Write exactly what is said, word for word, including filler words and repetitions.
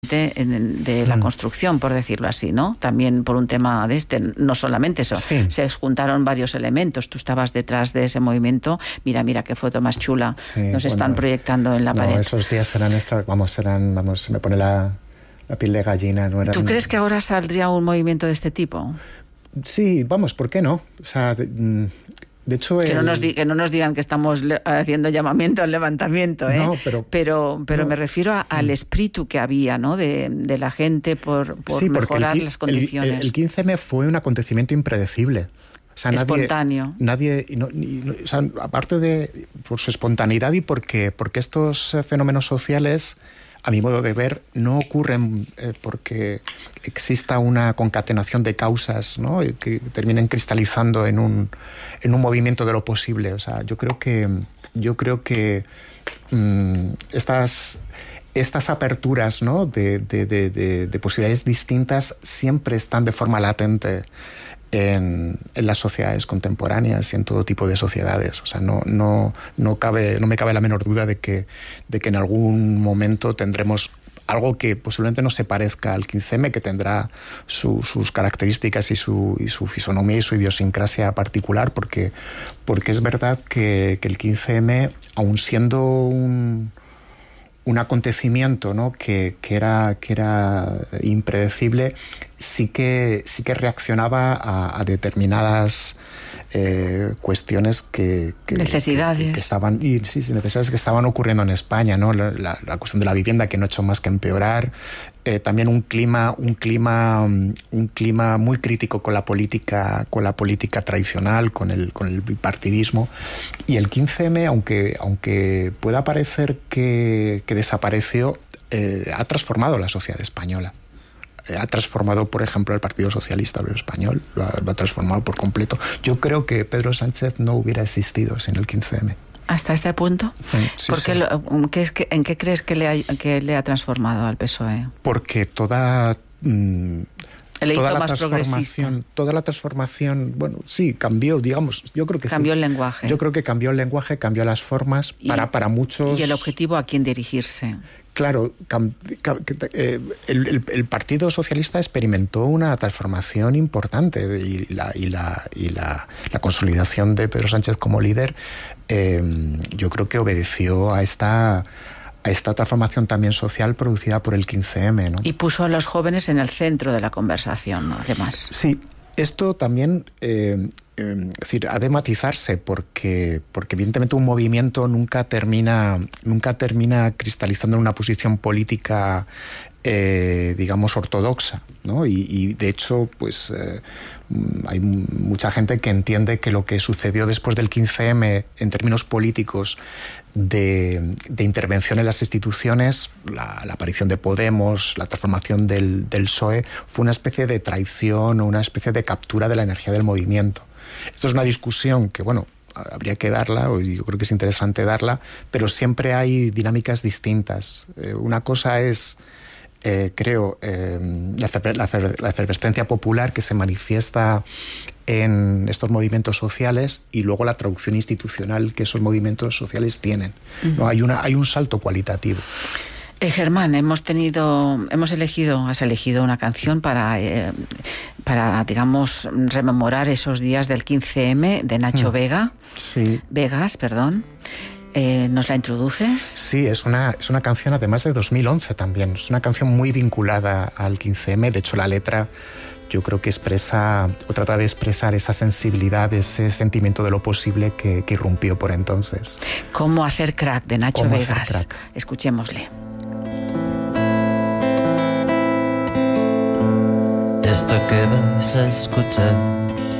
En, de la construcción, por decirlo así, ¿no? También por un tema de este, no solamente eso, sí. Se juntaron varios elementos, tú estabas detrás de ese movimiento, mira, mira qué foto más chula, sí, nos están bueno, proyectando en la no, pared. Esos días eran extra, vamos, eran, vamos, se me pone la, la piel de gallina, no eran... ¿Tú crees que ahora saldría un movimiento de este tipo? Sí, vamos, ¿por qué no? O sea, de, de hecho... Que, el... no nos di, que no nos digan que estamos le, haciendo llamamiento al levantamiento, ¿eh? No, pero... Pero, pero no. me refiero a, al espíritu que había, ¿no? De, de la gente por, por sí, mejorar el, las condiciones. El, el quince eme fue un acontecimiento impredecible. O sea, espontáneo. Nadie, nadie no, no, o sea, aparte de por su espontaneidad y porque, porque estos fenómenos sociales, a mi modo de ver, no ocurren eh, porque exista una concatenación de causas, ¿no? Que terminen cristalizando en un, en un movimiento de lo posible. O sea, yo creo que, yo creo que mmm, estas... Estas aperturas, ¿no? de, de, de, de, de posibilidades distintas siempre están de forma latente en, en las sociedades contemporáneas y en todo tipo de sociedades. O sea, no, no, no, cabe, no me cabe la menor duda de que, de que en algún momento tendremos algo que posiblemente no se parezca al quince eme, que tendrá su, sus características y su, y su fisonomía y su idiosincrasia particular, porque, porque es verdad que, que el quince eme, aun siendo un... un acontecimiento, ¿no? que, que, era, que era impredecible, sí que, sí que reaccionaba a, a determinadas eh, cuestiones que, que, necesidades que, que estaban y, sí, sí, necesidades que estaban ocurriendo en España, ¿no? La, la, la cuestión de la vivienda, que no ha hecho más que empeorar. Eh, también un clima, un clima, un clima muy crítico con la política, con la política tradicional, con el, con el bipartidismo. Y el quince eme, aunque, aunque pueda parecer que, que desapareció, eh, ha transformado la sociedad española. Eh, ha transformado, por ejemplo, el Partido Socialista Obrero Español, lo ha, lo ha transformado por completo. Yo creo que Pedro Sánchez no hubiera existido sin el quince eme. ¿Hasta este punto? Sí, ¿Por qué sí. Lo, ¿qué es que, ¿En qué crees que le, ha, que le ha transformado al P S O E? Porque toda... Mmm, Le toda hizo la más transformación, toda la transformación, bueno, sí, cambió, digamos, yo creo que cambió sí. el lenguaje. Yo creo que cambió el lenguaje, cambió las formas y, para, para muchos... Y el objetivo a quién dirigirse. Claro, cam, cam, eh, el, el, el Partido Socialista experimentó una transformación importante y la, y la, y la, la consolidación de Pedro Sánchez como líder, eh, yo creo que obedeció a esta... a esta transformación también social producida por el quince eme, ¿no? Y puso a los jóvenes en el centro de la conversación, ¿no? Además. Sí, esto también eh, eh, es decir, ha de matizarse porque, porque evidentemente un movimiento nunca termina, nunca termina cristalizando en una posición política eh, digamos ortodoxa, ¿no? Y, y de hecho, pues eh, hay mucha gente que entiende que lo que sucedió después del quince eme en términos políticos De, de intervención en las instituciones, la, la aparición de Podemos, la transformación del, del P S O E, fue una especie de traición o una especie de captura de la energía del movimiento. Esto es una discusión que, bueno, habría que darla, o yo creo que es interesante darla, pero siempre hay dinámicas distintas. Eh, una cosa es, eh, creo, eh, la, efer la, efer la efervescencia popular que se manifiesta en estos movimientos sociales y luego la traducción institucional que esos movimientos sociales tienen. Uh-huh. ¿No? Hay, una, hay un salto cualitativo. Eh, Germán, hemos tenido, hemos elegido, has elegido una canción para, eh, para, digamos, rememorar esos días del quince eme de Nacho uh-huh. Vega. Sí. Vegas, perdón. Eh, ¿Nos la introduces? Sí, es una, es una canción además de dos mil once también. Es una canción muy vinculada al quince eme. De hecho, la letra yo creo que expresa o trata de expresar esa sensibilidad, ese sentimiento de lo posible que, que irrumpió por entonces. ¿Cómo hacer crack? De Nacho ¿Cómo Vegas. hacer crack? Escuchémosle. Esto que vas a escuchar